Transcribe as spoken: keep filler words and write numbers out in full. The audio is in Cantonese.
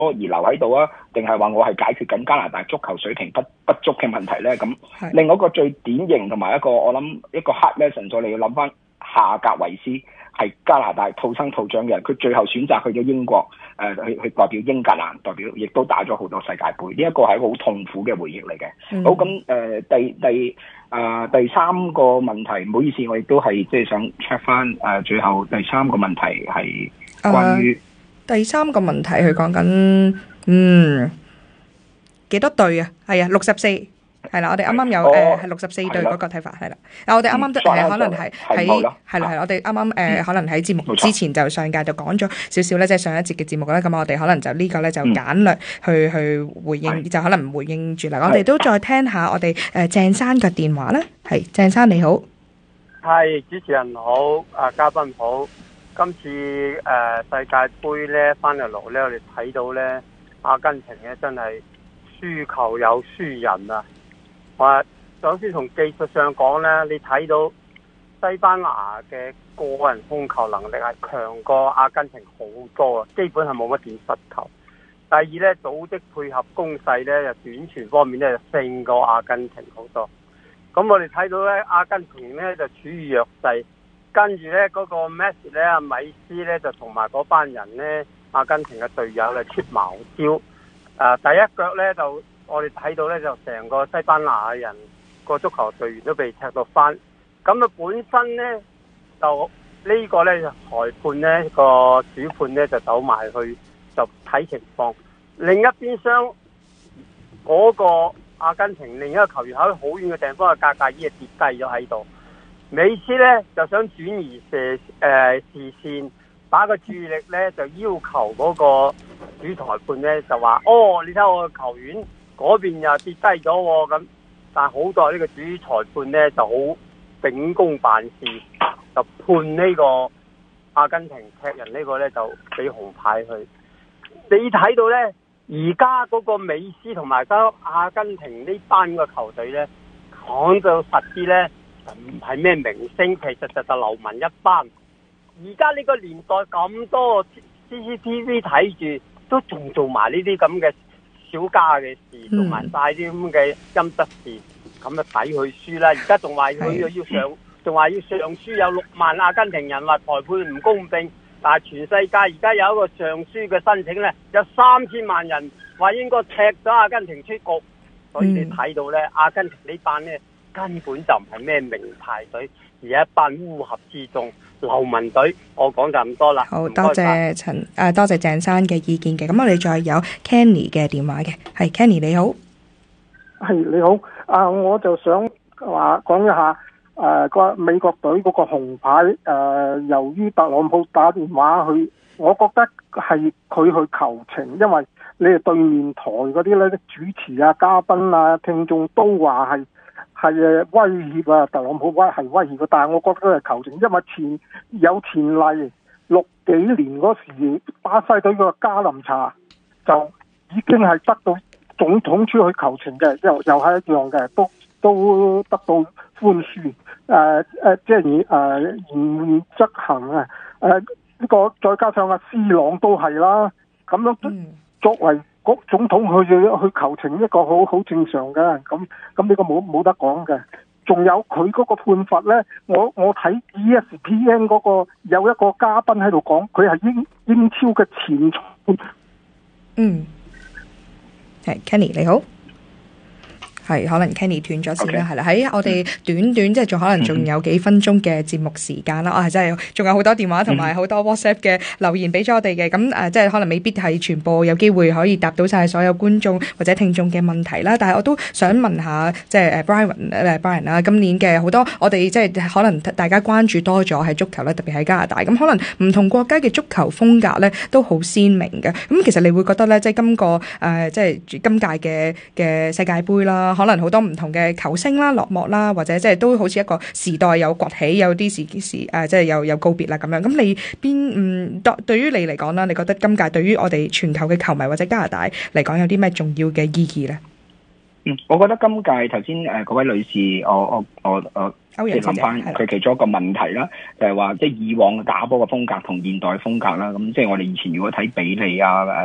而留喺度啊，定係話我係解決緊加拿大足球水平不不足嘅問題咧？咁另外一個最典型同埋一個我諗一個 hard lesson，我哋要諗翻夏格維斯係加拿大土生土長嘅人，佢最後選擇去咗英國，誒、呃、去去代表英格蘭，代表亦都打咗好多世界盃，呢、這、一個係一個好痛苦嘅回憶嚟嘅。嗯、好咁誒、呃，第第啊、呃、第三個問題，唔好意思，我亦都係即係想 check 翻誒最後第三個問題係關於、 呃、第三個問題，佢講緊嗯幾多隊啊？係啊，六十四。係啦，我哋啱啱有誒係六十四隊嗰個睇法係啦。嗱，我哋啱啱都誒可能係喺係啦係啦，我哋啱啱誒可能喺節目之前就上屆就講咗少少咧，即係上一節嘅節目咧。咁我哋可能就呢個咧就簡略去去回應，就可能唔回應住啦。我哋都再聽下我哋誒鄭生嘅電話咧。係鄭生你好， 係主持人好，啊嘉賓好。今次誒世界盃咧翻嚟落咧，我哋睇到咧阿根廷咧真係輸球有輸人啊！我首先從技術上講咧，你睇到西班牙嘅個人控球能力係強過阿根廷好多啊，基本係冇乜點失球。第二咧，組織配合攻勢咧，就短傳方面咧就勝過阿根廷好多。咁我哋睇到咧，阿根廷咧就處於弱勢，跟住咧嗰個 Messi 咧，阿米斯咧就同埋嗰班人咧，阿根廷嘅隊友咧出茅招。誒、呃，第一腳咧就。我哋睇到咧，就成個西班牙人個足球隊員都被踢到翻。咁啊，本身咧就呢個咧裁判咧個主判咧就走埋去就睇情況。另一邊廂嗰個阿根廷另一個球員喺好遠嘅地方嘅格格伊啊跌低咗喺度。美斯咧就想轉移射誒、呃、視線，把個注意力咧就要求嗰個主裁判咧就話：哦，你睇我個球員。嗰邊又跌低咗喎，咁但係好在呢個主裁判呢就好秉公辦事，就判呢個阿根廷踢人呢個呢就俾紅牌去。你睇到呢，而家嗰個美斯同埋嗰阿根廷呢班個球隊呢，講到實啲呢，就唔係咩明星，其實就係流民一班。而家呢個年代咁多 C C T V 睇住，都仲做埋呢啲咁嘅小家嘅事，做埋晒啲咁嘅陰質事，咁就抵佢輸啦！而家仲話佢要上，仲話要上書有六萬阿根廷人話裁判唔公平，但係全世界而家有一個上書嘅申請咧，有三千萬人話應該踢咗阿根廷出局，所以你睇到咧，阿根廷呢班咧根本就唔係咩名牌隊，而係一班烏合之眾。流民隊，我講就咁多啦。 好多謝陳誒，多謝鄭生嘅意見嘅。咁我哋再有 Kenny 嘅電話嘅，係 Kenny 你好， 係你好。啊，我就想話講一下誒個、呃、美國隊嗰個紅牌誒、呃，由於特朗普打電話去，我覺得係佢去求情，因為你哋對面台嗰啲咧主持啊、嘉賓啊、聽眾都話係。係誒威脅啊！特朗普威係威脅嘅，但係我覺得係求情，因為前有前例，六幾年嗰時巴西隊個加林查就已經係得到總統出去求情嘅，又又係一樣嘅，都都得到寬恕。誒、呃、誒、呃，即係誒嚴執行啊！誒、呃、呢、這個再加上阿 C 朗都係啦，咁樣作為。個總統去去求情一個好好正常嘅，咁咁呢個冇冇得講嘅。仲有佢嗰個判罰咧，我我睇 E S P N 嗰個有一個嘉賓喺度講，佢係英英超嘅前裁。 嗯，係 Kenny 你好。係可能 Kenny 斷咗線啦，係啦 Okay.，喺我哋短短即係仲可能仲有幾分鐘嘅節目時間啦，我係、mm hmm. 啊、真係仲有好多電話同埋好多 WhatsApp 嘅留言俾咗我哋嘅，咁誒、mm hmm. 啊、即係可能未必係全部有機會可以答到晒所有觀眾或者聽眾嘅問題啦，但係我都想問下即係誒 Brian 誒 Brian 啦，今年嘅好多我哋即係可能大家關注多咗係足球咧，特別喺加拿大，咁可能唔同國家嘅足球風格咧都好鮮明嘅，咁其實你會覺得咧，即係今個誒、呃、即係今屆嘅嘅世界盃啦。可能好多唔同嘅球星啦、落幕啦，或者即係都好似一個時代有崛起，有啲時時誒，即係有有告別啦咁樣。咁你邊嗯對對於你嚟講啦，你覺得今屆對於我哋全球嘅球迷或者加拿大嚟講有啲咩重要嘅意義咧？ 嗯，我覺得今屆頭先誒嗰位女士，我我我我即係諗翻佢其中一個問題啦，就係話即係以往打波嘅風格同現代風格啦。咁即係我哋以前如果睇比利啊。